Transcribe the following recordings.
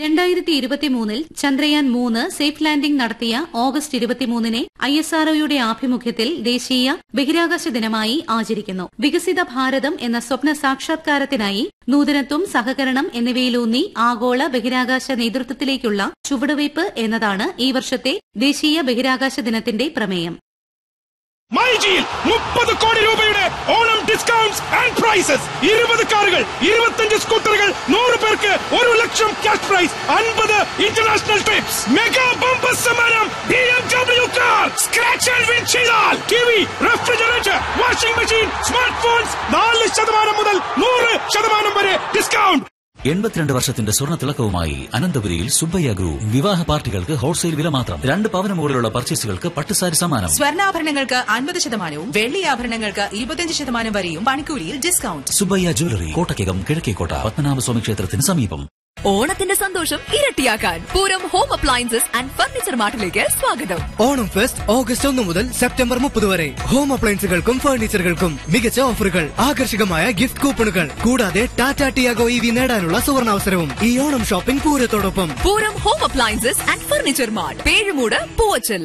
2023 Chandrayaan 3 safe landing നടത്തിയ August 23 ISROയുടെ ആഭിമുഖ്യത്തിൽ ദേശീയ ബഹിരാകാശ ദിനമായി ആചരിക്കുന്നു. വികസിത ഭാരതം എന്ന സ്വപ്ന സാക്ഷാത്കാരത്തിനായി നൂതനത്വം, സഹകരണം എന്നിവയിലൂന്നി ആഗോള ബഹിരാകാശ നേതൃത്വത്തിലേക്കുള്ള ചുവടുവയ്പ് എന്നതാണ് ഈ വർഷത്തെ ദേശീയ ബഹിരാകാശ ദിനത്തിന്റെ പ്രമേയം. മൈജിയിൽ 30 കോടി രൂപയുടെ ഓണം ഡിസ്കൗണ്ട്സ് ആൻഡ് പ്രൈസസ്. 20 കാറുകൾ, 25 സ്കൂട്ടറുകൾ, 100 പേർക്ക് 1 ലക്ഷം cash prize, 50 international TRIPS. Mega bumper സമ്മാനം BMW car. Scratch and win ചെയ്താൽ TV, refrigerator, washing machine, smart phones 4% മുതൽ 100% വരെ ഡിസ്കൗണ്ട്. 82 വർഷത്തിന്റെ സ്വർണ്ണ തിളക്കവുമായി അനന്തപുരിയിൽ സുബ്ബയ്യ ഗ്രൂപ്പ്. വിവാഹ പാർട്ടികൾക്ക് ഹോൾസെയിൽ വില മാത്രം. 2 പവന് മുകളിലുള്ള പർച്ചേസുകൾക്ക് പട്ടുസാരി സമ്മാനം. സ്വർണ്ണാഭരണങ്ങൾക്ക് 50%, വെള്ളി ആഭരണങ്ങൾക്ക് 25% വരെയും പണിക്കൂലിയിൽ ഡിസ്കൗണ്ട്. സുബ്ബയ്യ ജ്വല്ലറി, കോട്ടയ്ക്കകം, കിഴക്കേക്കോട്ട, പത്മനാഭസ്വാമി ക്ഷേത്രത്തിന് സമീപം. ഓണത്തിന്റെ സന്തോഷം ഇരട്ടിയാക്കാൻ Pooram home appliances and furniture മാർട്ടിലേക്ക് സ്വാഗതം. ഓണം ഫെസ്റ്റ് ഓഗസ്റ്റ് 1 മുതൽ സെപ്റ്റംബർ 30 വരെ. ഹോം അപ്ലയൻസുകൾക്കും ഫർണിച്ചറുകൾക്കും മികച്ച ഓഫറുകൾ, ആകർഷകമായ ഗിഫ്റ്റ് കൂപ്പണുകൾ, കൂടാതെ ടാറ്റ ടിയാഗോ EV നേടാനുള്ള സുവർണാവസരവും ഈ Onam shopping പൂരത്തോടൊപ്പം. Pooram home appliances and furniture mart, Pezhumoodu, Poovachal.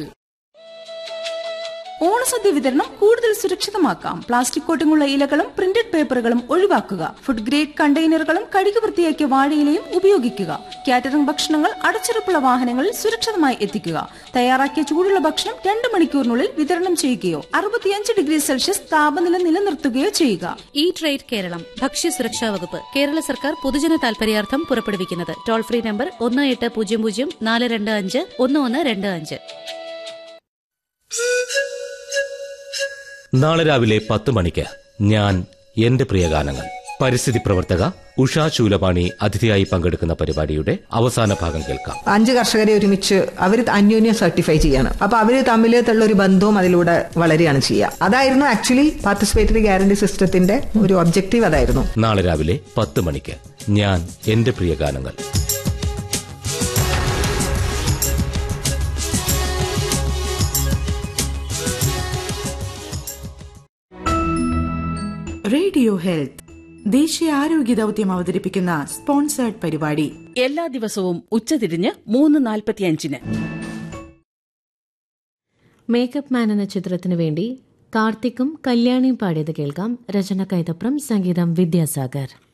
ഓണസദ്യ വിതരണം കൂടുതൽ സുരക്ഷിതമാക്കാം. പ്ലാസ്റ്റിക് കോട്ടിങ്ങുള്ള ഇലകളും പ്രിന്റഡ് പേപ്പറുകളും ഒഴിവാക്കുക. ഫുഡ് ഗ്രേഡ് കണ്ടെയ്നറുകളും കഴുകി വൃത്തിയാക്കിയ വാഴയിലയും ഉപയോഗിക്കുക. കാറ്ററിംഗ് ഭക്ഷണങ്ങൾ അടച്ചുറപ്പുള്ള വാഹനങ്ങളിൽ സുരക്ഷിതമായി എത്തിക്കുക. തയ്യാറാക്കിയ ചൂടുള്ള ഭക്ഷണം 2 മണിക്കൂറിനുള്ളിൽ വിതരണം ചെയ്യുകയോ 65 ഡിഗ്രി സെൽഷ്യസ് താപനില നിലനിർത്തുകയോ ചെയ്യുക. ഈ ട്രേഡ് കേരളം, ഭക്ഷ്യസുരക്ഷാ വകുപ്പ്, കേരള സർക്കാർ പൊതുജന താൽപര്യാർത്ഥം പുറപ്പെടുവിക്കുന്നത്. Toll free number 1800 425 1125. നാളെ രാവിലെ 10 മണിക്ക് ഞാൻ എന്റെ പ്രിയ ഗാനങ്ങൾ. പരിസ്ഥിതി പ്രവർത്തക ഉഷാ ശൂലപാണി അതിഥിയായി പങ്കെടുക്കുന്ന പരിപാടിയുടെ അവസാന ഭാഗം കേൾക്കാം. 5 കർഷകരെ ഒരുമിച്ച് അവർ അന്യോന്യം സർട്ടിഫൈ ചെയ്യാണ്. അപ്പൊ അവര് തമ്മിലുള്ള ഒരു ബന്ധവും അതിലൂടെ വളരെയാണ് ചെയ്യുക. അതായിരുന്നു ആക്ച്വലി പാർട്ടിസിപ്പേറ്ററി ഗ്യാരണ്ടി സിസ്റ്റത്തിന്റെ ഒരു ഒബ്ജക്റ്റീവ്. അതായിരുന്നു. നാളെ രാവിലെ 10 മണിക്ക് ഞാൻ എന്റെ പ്രിയ ഗാനങ്ങൾ. റേഡിയോ ഹെൽത്ത്, ദേശീയ ആരോഗ്യ ദൌത്യം അവതരിപ്പിക്കുന്ന സ്പോൺസേർഡ് പരിപാടി. എല്ലാ ദിവസവും ഉച്ചതിരിഞ്ഞ് 3:45. മേക്കപ്പ് മാൻ എന്ന ചിത്രത്തിനു വേണ്ടി കാർത്തിക്കും കല്യാണിയും പാടിയത് കേൾക്കാം. രചന കൈതപ്രം, സംഗീതം വിദ്യാസാഗർ.